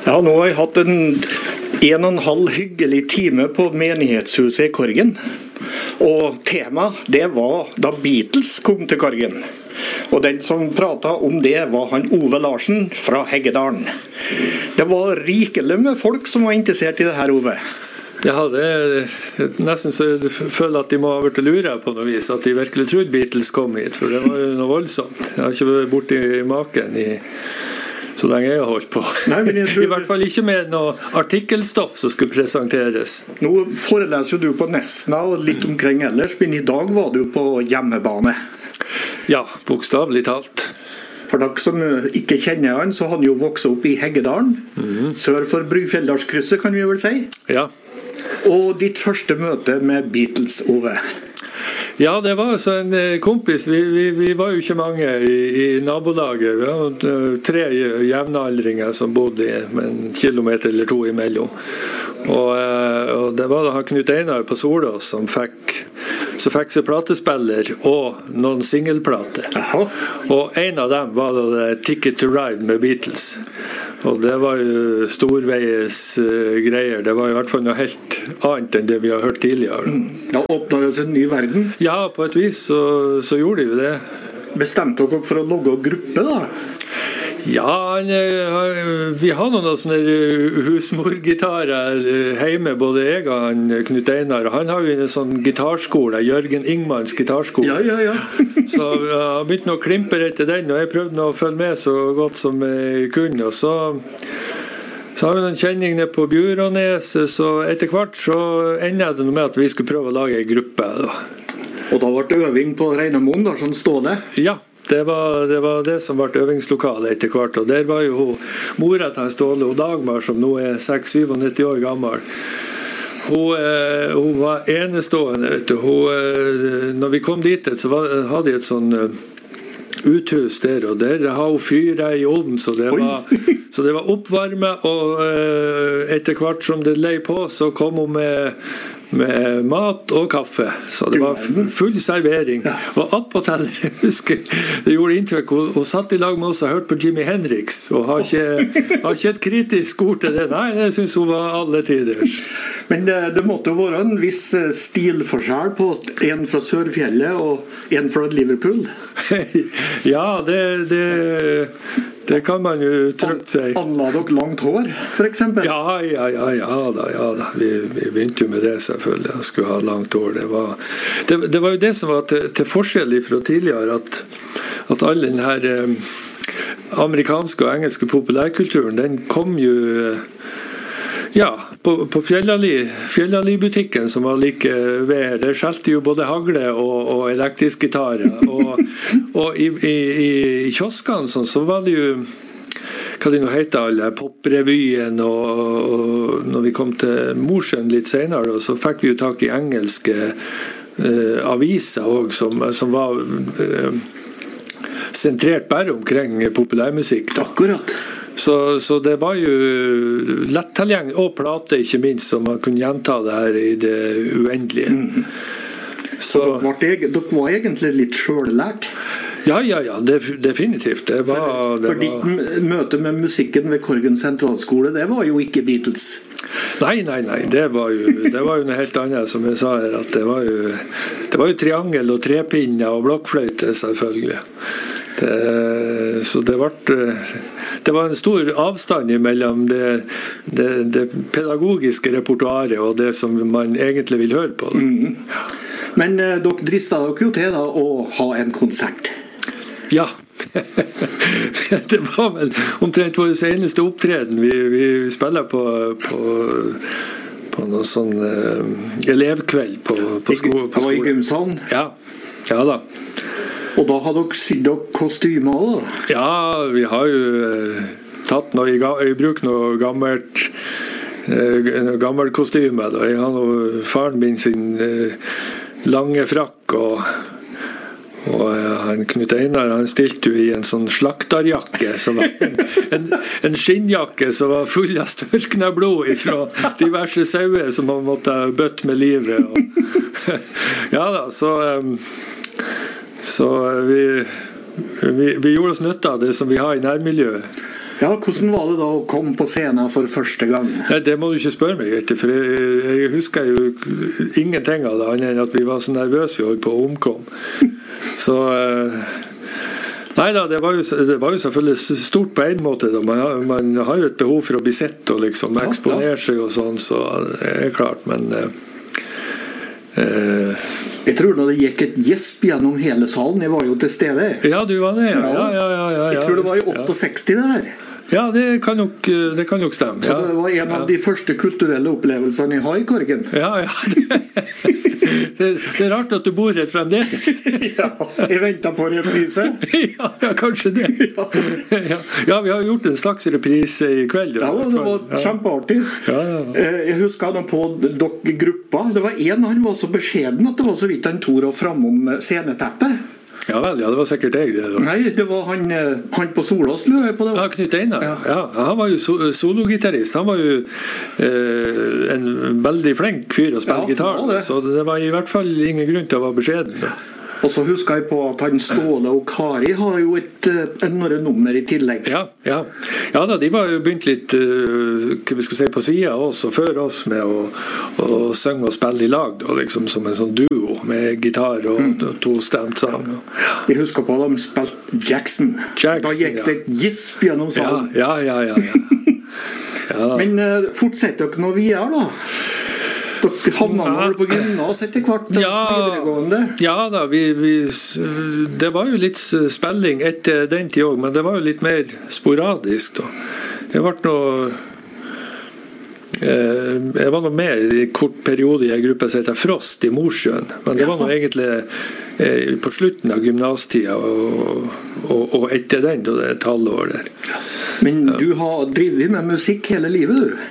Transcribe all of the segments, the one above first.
Ja, nå har jeg hatt en og en halv hyggelig time på menighetshuset i Korgen. Og temaet, det var da Beatles kom til Korgen. Og den som pratet om det var han Ove Larsen fra Heggedalen. Det var rikelig med folk som var interessert i det her, Ove. Ja, det er nesten så jeg føler at de må ha vært luret på noe vis, at de virkelig trodde Beatles kom hit, for det var jo noe voldsomt. Jeg har ikke vært borti maken så lenge jeg har holdt på. Nei, I hvert fall ikke med noe artikkelstoff som skulle presenteres. Nå foreleser jo du på Nesna og litt omkring ellers, men i dag var du på hjemmebane. Ja, bokstavelig talt. For dere som ikke kjenner han, så har han jo vokset opp i Heggedalen, sør for Brygfjelldalskrysset, kan vi vel si. Ja. Og ditt første møte med Beatles, Ove? Ja, det var altså en kompis. Vi var jo ikke mange i nabolaget. Vi var 3 jevnaldringer som bodde med 1 kilometer eller 2 imellom. Og det var da Knut Einar på Solås som fikk seg platespiller og noen singelplater. Og en av dem var da Ticket to Ride med Beatles. Og det var jo storveies greier. Det var i hvert fall noe helt annet enn det vi har hørt tidligere. Da åpnet det seg en ny verden? Ja, på et vis så gjorde de jo det. Bestemte dere for å logge gruppe da? Ja, vi har noen sånne husmorgitarer hjemme, både jeg og Knut Einar. Han har jo en sånn gitarskole, Jørgen Ingmans gitarskole. Ja. Så jeg begynte å klimpe etter den, og jeg prøvde å følge med så godt som jeg kunne. Og så har vi noen kjenninger på Bjurånes, så etter hvert så ender det med at vi skulle prøve å lage en gruppe. Da. Og da ble det øving på Reinemoen, da, sånn Ståle? Ja. Det var det som ble øvingslokalet etter hvert, og der var jo mora til Ståle og Dagmar, som nå er 96-97 år gammel. Hun var enestående, vet du. Når vi kom dit, så hadde de et sånn uthus der, og der har hun fyret i ovnen, så det var oppvarme, og etter hvert som det lei på, så kom hun med mat og kaffe, så det var full servering. Og attpåtil, jeg husker, det gjorde inntrykk, hun satt i lag med oss og hørte på Jimi Hendrix, og har ikke et kritisk ord til det. Nei, det synes hun var alle tiders. Men det måtte jo være en viss stilforskjell på en fra Sørfjellet og en fra Liverpool. Ja, det kan man jo trygt si. Anla dere langt hår, for eksempel? Ja da. Vi begynte jo med det, selvfølgelig. Jeg skulle ha langt hår. Det var jo det som var til forskjell fra tidligere, at all den her amerikanske og engelske populærkulturen, den kom jo på Fjellali-butikken som var like ved her. Der skjelte jo både hagle og elektrisk gitarer. Og i kioskene så var det jo, hva det nå heter, alle poprevyen, og når vi kom til Mosjøen litt senere, så fikk vi jo tak i engelske aviser også, som var sentrert bare omkring populærmusikk. Akkurat. Så det var jo lett tilgjengelig, og plate ikke minst, så man kunne gjenta det her i det uendelige. Så dere var egentlig litt selvlært? Ja, definitivt. For ditt møte med musikken ved Korgen sentralskole, det var jo ikke Beatles? Nei, det var jo noe helt annet, som jeg sa her, at det var jo triangel og trepinner og blokkfløyte, selvfølgelig. Så det var en stor avstand mellom det pedagogiske repertoaret og det som man egentlig vil høre på. Men dere dristet dere jo til da å ha en konsert? Ja. Det var vel omtrent vår eneste opptreden. Vi spiller på noen sånn elevkveld på skolen. Det var i gymsalen? Ja da. Og da har dere sydd dere kostymer også? Ja, vi har jo tatt i bruk noe gammelt kostyme. Jeg har noe faren min sin lange frakk, og han Knut Einar, han stilte jo i en sånn slakterjakke, som var en skinnjakke som var full av størkna blod fra diverse sauer som man måtte bøtte med livet. Ja da, så vi gjorde oss nytte av det som vi har i nærmiljøet. Ja, hvordan var det da å komme på scenen for første gang? Nei, det må du ikke spørre meg etter, for jeg husker jo ingenting av det, annet enn at vi var så nervøse vi holdt på å omkomme. Så nei da, det var jo selvfølgelig stort på en måte da. Man har jo et behov for å bli sett og liksom eksponere seg og sånn, så det er klart, men jeg tror da det gikk et gjesp gjennom hele salen. Jeg var jo til stede. Ja, du var det. Ja. Jeg tror det var i 68 det her. Ja, det kan nok stemme. Så det var en av de første kulturelle opplevelsene jeg har i Korgen. Ja. Det er rart at du bor her fremdeles. Ja, jeg ventet på reprise. Ja, kanskje det. Ja, vi har gjort en slags reprise i kveld. Ja, det var kjempeartig. Ja. Jeg husker da på dere gruppa. Det var han var så beskjeden at det var så vidt han torde å framom sceneteppet. Ja vel, det var sikkert jeg det da. Nei, det var han på Solås, lurer jeg på det. Ja, Knut Einar. Ja, han var jo sologitarist. Han var jo en veldig flink fyr å spille gitar, så det var i hvert fall ingen grunn til å være beskjeden. Og så husker jeg på at han Ståle og Kari har jo noen nummer i tillegg. Ja da, de var jo begynt litt hva vi skal si, på siden av oss og før oss med å synge og spille i lag da, liksom som en sånn duo med gitar og tostemt sang. Jeg husker på at de spilte Jackson. Da gikk det et gisp gjennom salen. Ja. Men fortsetter dere når vi er da? Dere havnet vel på gymnas etter hvert videregående? Ja da, det var jo litt spilling etter den tid også, men det var jo litt mer sporadisk da. Jeg var nå med i en kort periode i en gruppe som heter Frost i Mosjøen, men det var nå egentlig på slutten av gymnastida og etter den, da det er 12 år der. Men du har drivet med musikk hele livet, du?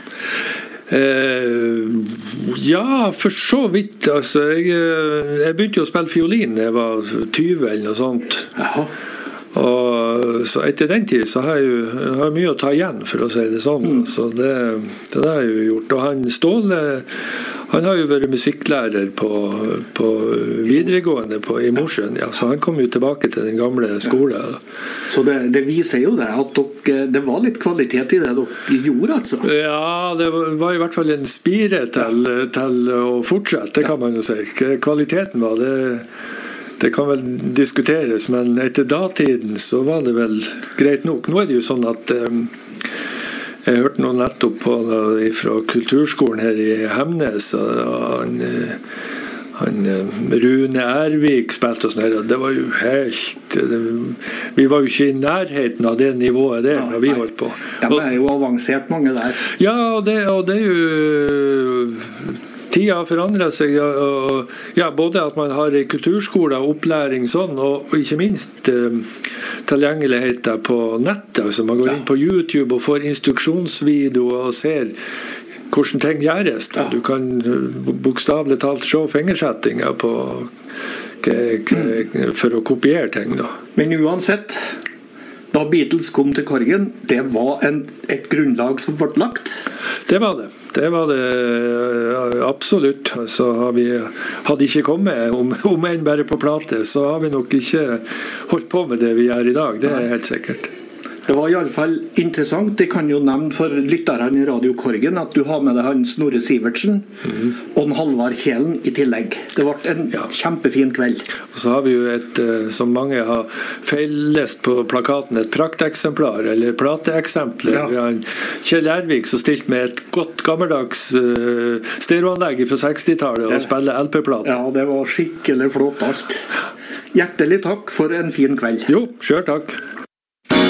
Ja, for så vidt altså, jeg begynte jo å spille fiolin da jeg var 20 eller noe sånt. Og så etter den tid så har jeg mye å ta igjen, for å si det sånn. Så det har jeg jo gjort. Og han Ståle, han har jo vært musikklærer på videregående i Mosjøen, så han kom jo tilbake til den gamle skolen. Så det viser jo det at det var litt kvalitet i det dere gjorde, altså? Ja, det var i hvert fall en spire til å fortsette, det kan man jo si. Kvaliteten var det kan vel diskuteres, men etter datiden så var det vel greit nok. Nå er det jo sånn at jeg hørte noe nettopp fra kulturskolen her i Hemnes, og han Rune Ervik spilte oss nede. Det var jo helt vi var jo ikke i nærheten av det nivået der når vi holdt på. De er jo avansert mange der. Ja, og det er jo tida forandrer seg, både at man har kulturskoler og opplæring sånn, og ikke minst tilgjengeligheten på nettet, altså man går inn på YouTube og får instruksjonsvideoer og ser hvordan ting gjøres. Du kan bokstavelig talt se fingersettinger på for å kopiere ting da. Men uansett, da Beatles kom til Korgen, det var et grunnlag som ble lagt? Det var det absolutt. Så hadde ikke kommet om en bare på plate, så har vi nok ikke holdt på med det vi gjør i dag, det er helt sikkert. Det var i alle fall interessant. Jeg kan jo nevne for lytterne i Radio Korgen at du har med deg han Snorre Sivertsen og Halvard Kjelen i tillegg. Det ble en kjempefin kveld. Og så har vi jo som mange har feillest på plakaten, et prakteksemplar, eller plateeksempler. Vi har Kjell Ervik som stilt med et godt gammeldags stereoanlegg fra 60-tallet og spiller LP-plate. Ja, det var skikkelig flott alt. Hjertelig takk for en fin kveld. Jo, selv takk.